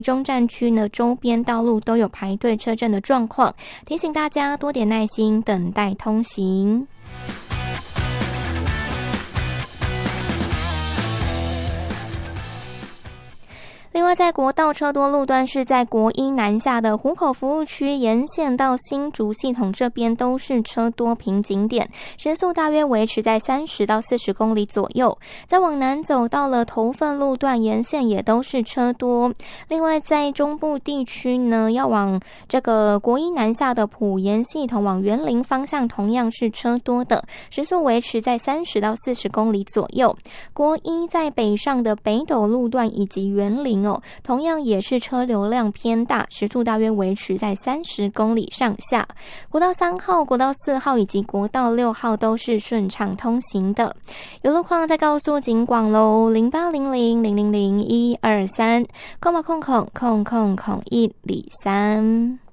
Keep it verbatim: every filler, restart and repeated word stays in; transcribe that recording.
中站区呢周边道路都有排队车阵的状况，提醒大家多点耐心等待通行。另外，在国道车多路段是在国一南下的湖口服务区沿线到新竹系统这边都是车多瓶颈点，时速大约维持在三十到四十公里左右。再往南走到了头份路段沿线也都是车多。另外，在中部地区呢，要往这个国一南下的埔盐系统往员林方向同样是车多的，时速维持在三十到四十公里左右。国一在北上的北斗路段以及员林哦，同样也是车流量偏大，时速大约维持在三十公里上下。国道三号、国道四号以及国道六号都是顺畅通行的。有路况再告诉警广喽，零八零零零零零一二三，空吧空空空空空一里三。